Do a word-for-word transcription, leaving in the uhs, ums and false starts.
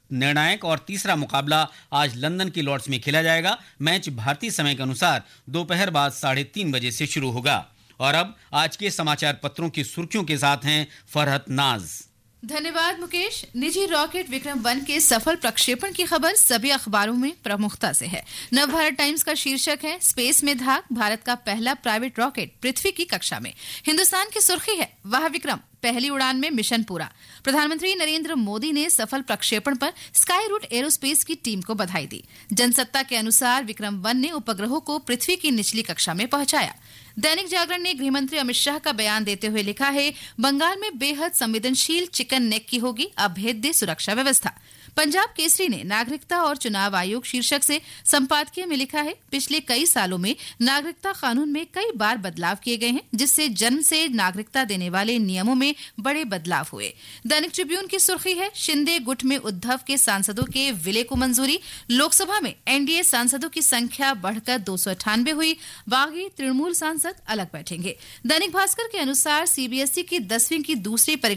निर्णायक और तीसरा मुकाबला आज लंदन की लॉर्ड्स में खेला जाएगा। मैच भारतीय समय के अनुसार दोपहर बाद साढ़े तीन बजे से शुरू होगा। और अब आज के समाचार पत्रों की सुर्खियों के साथ हैं फरहत नाज। धन्यवाद मुकेश। निजी रॉकेट विक्रम वन के सफल प्रक्षेपण की खबर सभी अखबारों में प्रमुखता से है। नवभारत टाइम्स का शीर्षक है, स्पेस में धाक, भारत का पहला प्राइवेट रॉकेट पृथ्वी की कक्षा में। हिंदुस्तान की सुर्खी है, वाह विक्रम, पहली उड़ान में मिशन पूरा। प्रधानमंत्री नरेंद्र मोदी ने सफल प्रक्षेपण पर स्काई रूट एरोस्पेस की टीम को बधाई दी। जनसत्ता के अनुसार विक्रम वन ने उपग्रहों को पृथ्वी की निचली कक्षा में पहुंचाया। दैनिक जागरण ने गृहमंत्री अमित शाह का बयान देते हुए लिखा है, बंगाल में बेहद संवेदनशील चिकन नेक की होगी अभेद्य सुरक्षा व्यवस्था। पंजाब केसरी ने नागरिकता और चुनाव आयोग शीर्षक से संपादकीय में लिखा है, पिछले कई सालों में नागरिकता कानून में कई बार बदलाव किए गए हैं, जिससे जन्म से नागरिकता देने वाले नियमों में बड़े बदलाव हुए। दैनिक ट्रिब्यून की सुर्खी है, शिंदे गुट में उद्धव के सांसदों के विलय को मंजूरी। लोकसभा में एनडीए सांसदों की संख्या बढ़कर दो सौ अट्ठानवे हुई। बागी तृणमूल सांसद अलग बैठेंगे। दैनिक भास्कर के अनुसार सीबीएसई की दसवीं की दूसरी परीक्षा